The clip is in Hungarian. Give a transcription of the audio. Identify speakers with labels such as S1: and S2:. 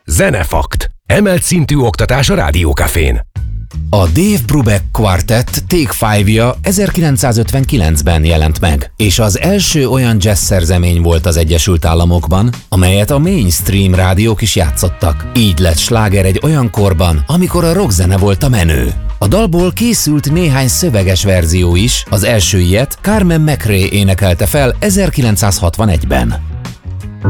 S1: Zenefakt. Emelt szintű oktatás a Rádiókafén.
S2: A Dave Brubeck Quartet Take Five-ja 1959-ben jelent meg, és az első olyan jazz szerzemény volt az Egyesült Államokban, amelyet a mainstream rádiók is játszottak. Így lett sláger egy olyan korban, amikor a rockzene volt a menő. A dalból készült néhány szöveges verzió is, az első ilyet Carmen McRae énekelte fel 1961-ben.